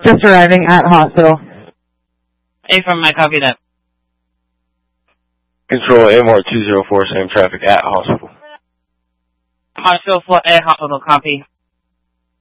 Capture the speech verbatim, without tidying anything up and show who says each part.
Speaker 1: Just arriving at hospital.
Speaker 2: A from my copy that.
Speaker 3: Control A M R two zero four, same traffic at hospital.
Speaker 2: Hospital for A, hospital copy.